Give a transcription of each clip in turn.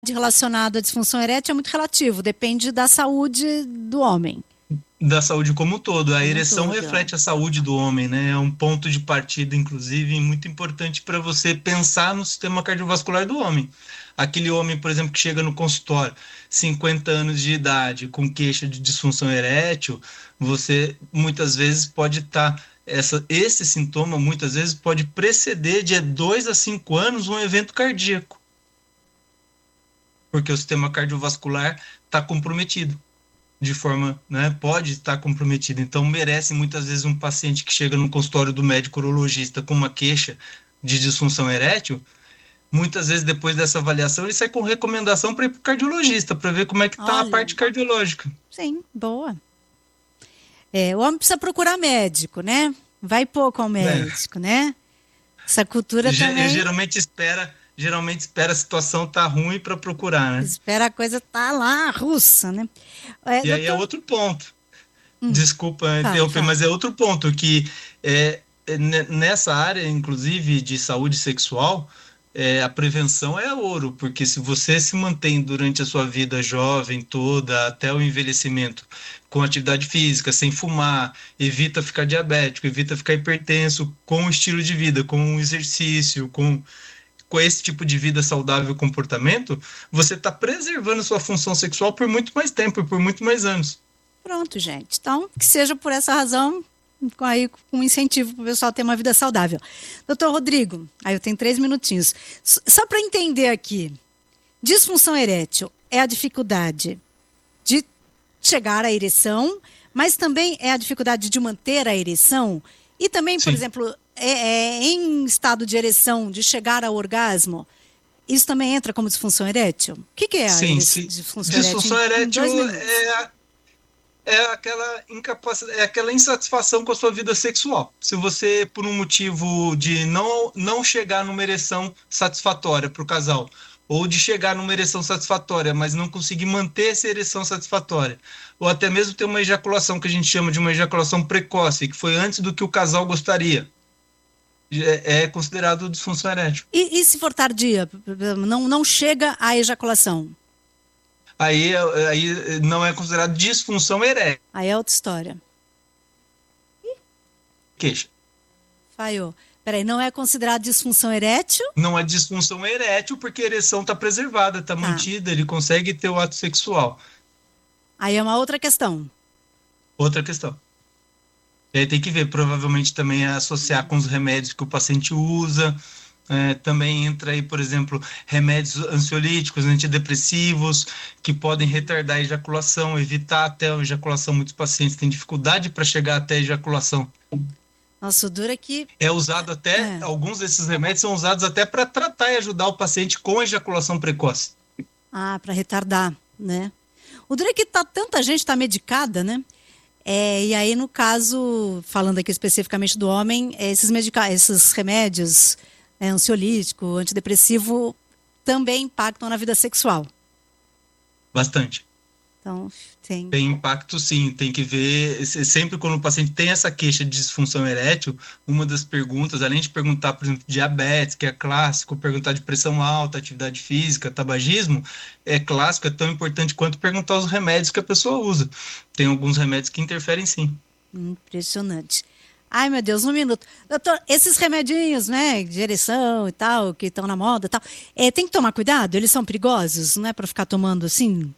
relacionado à disfunção erétil é muito relativo, depende da saúde do homem. Da saúde como um todo. A Como um ereção todo. reflete a saúde do homem, né? É um ponto de partida, inclusive, muito importante para você pensar no sistema cardiovascular do homem. Aquele homem, por exemplo, que chega no consultório, 50 anos de idade, com queixa de disfunção erétil, você muitas vezes pode estar. Esse sintoma muitas vezes pode preceder de 2 a 5 anos um evento cardíaco, porque o sistema cardiovascular está comprometido de forma, né, pode estar comprometido. Então, merece muitas vezes um paciente que chega no consultório do médico urologista com uma queixa de disfunção erétil, muitas vezes depois dessa avaliação ele sai com recomendação para ir para o cardiologista, para ver como é que está a Olha, parte cardiológica. sim, boa. O homem precisa procurar médico, né? Vai pouco ao médico, né? Essa cultura também Geralmente espera a situação tá ruim para procurar, né? espera a coisa tá lá, russa, né? E aí é Doutor, outro ponto. hum, Desculpa fale, interromper, fale. mas é outro ponto que nessa área, inclusive de saúde sexual, a prevenção é ouro, porque se você se mantém durante a sua vida jovem toda, até o envelhecimento, com atividade física, sem fumar, evita ficar diabético, evita ficar hipertenso, com o estilo de vida, com o exercício, com esse tipo de vida saudável e comportamento, você está preservando sua função sexual por muito mais tempo e por muito mais anos. Pronto, gente. Então, que seja por essa razão, com um incentivo para o pessoal ter uma vida saudável. Doutor Rodrigo, aí eu tenho 3 minutinhos. Só para entender aqui, disfunção erétil é a dificuldade de chegar à ereção, mas também é a dificuldade de manter a ereção e também, por Sim. exemplo, em estado de ereção, de chegar ao orgasmo. Isso também entra como disfunção erétil? O que é a Sim, sim. disfunção erétil Disfunção em erétil 2 minutos? é aquela incapacidade, é aquela insatisfação com a sua vida sexual. Se você, por um motivo de não chegar numa ereção satisfatória para o casal, ou de chegar numa ereção satisfatória, mas não conseguir manter essa ereção satisfatória, ou até mesmo ter uma ejaculação que a gente chama de uma ejaculação precoce, que foi antes do que o casal gostaria, é considerado disfunção erétil. E se for tardia, não chega à ejaculação? Aí não é considerado disfunção erétil. Aí é outra história. Queixa. Falhou. Peraí, não é considerado disfunção erétil? Não é disfunção erétil porque a ereção está preservada, está Tá. mantida, ele consegue ter o ato sexual. Aí é uma outra questão. Outra questão. E aí tem que ver, provavelmente também é associar com os remédios que o paciente usa. Também entra aí, por exemplo, remédios ansiolíticos, antidepressivos, que podem retardar a ejaculação, evitar até a ejaculação. Muitos pacientes têm dificuldade para chegar até a ejaculação. Nossa, o duro é que. É usado até, É. alguns desses remédios são usados até para tratar e ajudar o paciente com a ejaculação precoce. Para retardar, né? O duro é que tanta gente está medicada, né? E aí, no caso, falando aqui especificamente do homem, esses remédios, ansiolítico, antidepressivo, também impactam na vida sexual. Bastante. Então, tem. Tem impacto, sim. Tem que ver. Sempre quando o paciente tem essa queixa de disfunção erétil, uma das perguntas, além de perguntar, por exemplo, diabetes, que é clássico, perguntar de pressão alta, atividade física, tabagismo, é clássico, é tão importante quanto perguntar os remédios que a pessoa usa. Tem alguns remédios que interferem, sim. Impressionante. Ai, meu Deus, 1 minuto. Doutor, esses remedinhos, né, de ereção e tal, que estão na moda e tal, tem que tomar cuidado? Eles são perigosos? Não é para ficar tomando assim?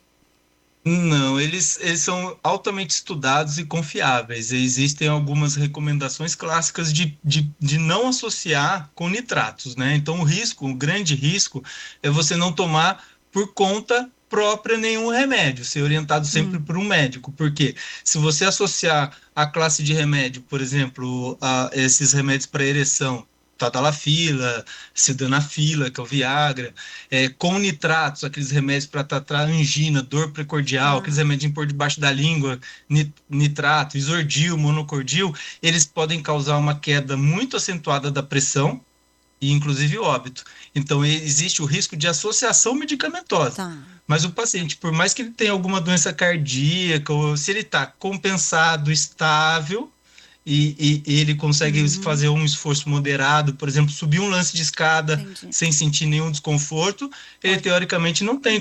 Não, eles são altamente estudados e confiáveis. Existem algumas recomendações clássicas de não associar com nitratos, né? Então, o grande risco é você não tomar por conta própria nenhum remédio, ser orientado sempre por um médico. Porque se você associar a classe de remédio, por exemplo, a esses remédios para ereção, tadalafila, sildenafila, que é o Viagra, com nitratos, aqueles remédios para tratar angina, dor precordial, aqueles Ah, remédios por debaixo da língua, nitrato, isordil, monocordil, eles podem causar uma queda muito acentuada da pressão e inclusive óbito. Então existe o risco de associação medicamentosa. tá. Mas o paciente, por mais que ele tenha alguma doença cardíaca, ou se ele está compensado, estável, e ele consegue fazer um esforço moderado, por exemplo, subir um lance de escada sem sentir nenhum desconforto, ele teoricamente não tem